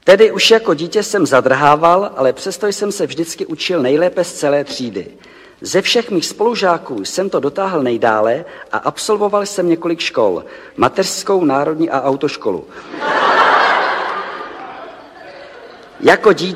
Tedy už jako dítě jsem zadrhával, ale přesto jsem se vždycky učil nejlépe z celé třídy. Ze všech mých spolužáků jsem to dotáhl nejdále a absolvoval jsem několik škol. Mateřskou, národní a autoškolu.